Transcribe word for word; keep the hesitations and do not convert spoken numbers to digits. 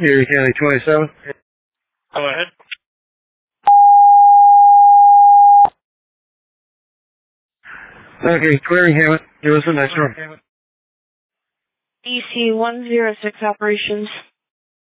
Erie County twenty-seven. Go ahead. Okay, clearing Hammett. Give us the next one. D C one zero six operations.